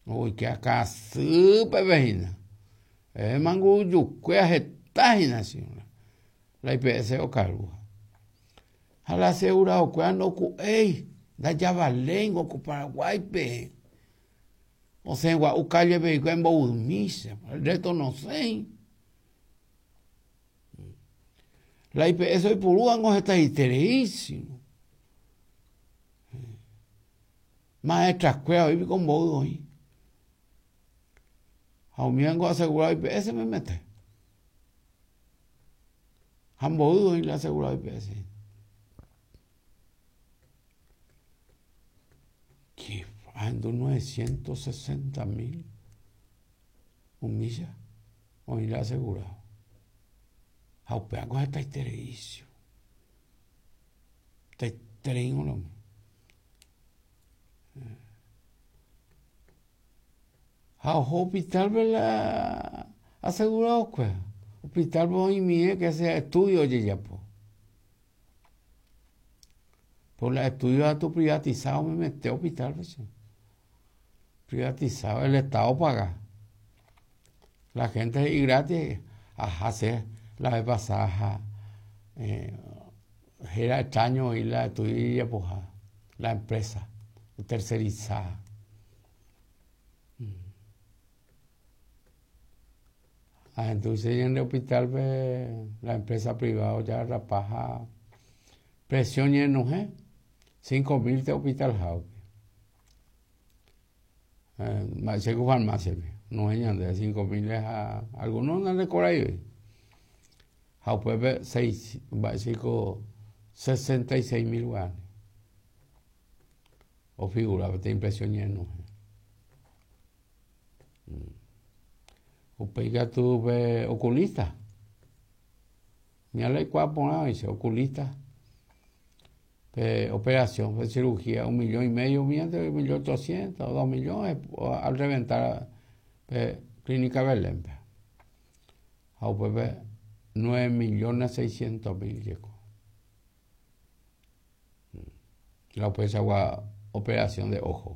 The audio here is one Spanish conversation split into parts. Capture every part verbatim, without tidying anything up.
Uy, que acá súper vejina. Es mango yuquea jetajina, señora. La I P S o cargo. A la segura o cuando cu, ey, da Yabalengo cu Paraguay, pe. O sea, o calle ve en Baudmisa, el resto no sé. La I P S hoy por uno está histerísimo. Maestra escuela hoy con vos hoy. A un miengo asegurado I P S me mete. Han vos hoy la asegurado I P S. ¿Qué? Ando novecientos sesenta mil. Un milla. Hoy la asegurado. A un pedazo está histerísimo. Está histerísimo. A hospital vela asegurado pues. Hospital voy mie que sea estudio ya po. Por la estudio a tu privatizado me mete hospital pues. Privatizado el Estado paga. La gente y gratis a hacer la vez pasada eh, era extraño y la estudio pues la empresa tercerizada. Ah, entonces en el hospital ve la empresa privada ya rapaja presión y enojé cinco mil de hospital house eh, según farmacia no es de cinco mil a algunos no le cobra ahí house pues ve seis básico sesenta y seis mil guanes o figura te impresión y enojé o pega tu ve oculista. Mira la cual pone dice oculista. Pe, operación, fue cirugía, un millón y medio, miente, un millón ochocientos, dos millones, al reventar pe, clínica Belén. A pues nueve millones seiscientos mil llegó. La operación, operación de ojo.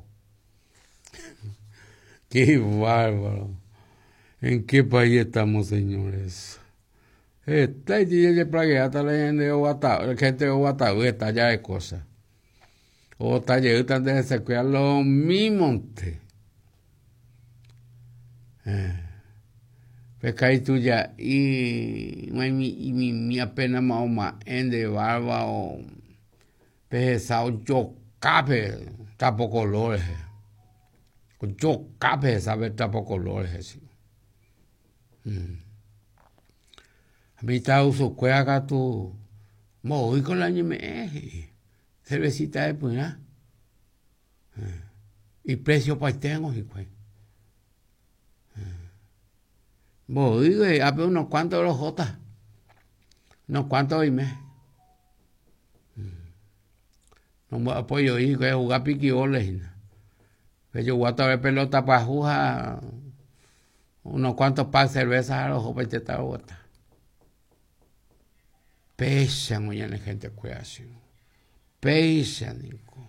Qué bárbaro. ¿En qué país estamos, señores? Está allí de playa, está la gente de Guatá, la gente de Guatá, está ya de cosas. O está llegando de se cuida lo mismo. Pesca ahí tuya, y mi, mi, mi apenas más o más, en de barba o pesado, yo cape, tapo colores. Yo cape, sabe, tapo colores. A mí está uso cueva acá tu voy con la ñeme cervecita de puñá y precio para tengo y pues voy a ver unos cuantos los jotas unos cuantos y me no me apoyo y que jugar piquiboles que yo voy a tomar pelota para jugar unos cuantos packs de cerveza a los jóvenes de esta bota. Pesa muy en la gente cuidación. Pesa, Nico.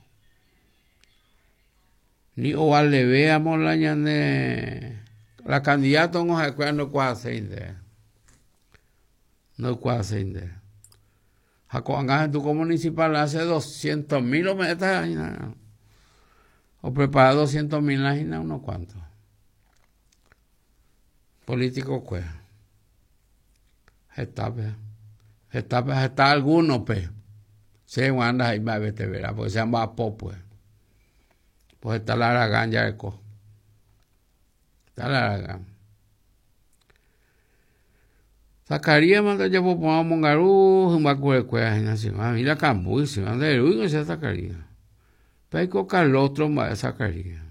Ni o al le veamos la ñane. La candidata no se cuida no cuida seinde. No cuida seinde. Jacoanga en tu municipal hace doscientos mil o metas. O prepara doscientos mil la gina unos cuantos. Político cuea. Está, pe. Está, pe. Está alguno, pe. Se anda ahí, va a verte, verá, porque se llama Po, pues. Pues está la Aragán ya eco. Está la Aragán. Zacarías manda ya por poner mongarú, un baco de cuea, y así, mira Cambuy, se manda de ruido y se Zacarías. Pero Carlos otro más de Zacarías.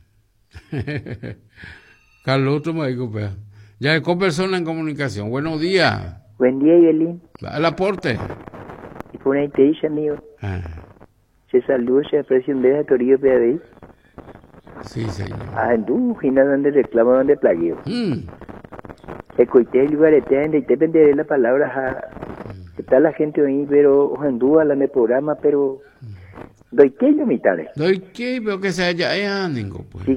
Carlos otro más de Zacarías. Ya hay con personas en comunicación. Buenos días. Buen día, Yelín. El aporte. Y por una intención, amigo. Ah. Se saluda, se aprecia un dedo a Torillo P A D. Sí, señor. Ah, en tu, Gina, donde reclama, donde plagueo. Mm. Ecoité el lugar, y te venderé la palabra. Ja. Mm. Está la gente ahí, pero ojalá la me programa, pero. Mm. Doy que yo mitad. Doy que, pero que se haya, ya, ningo, pues.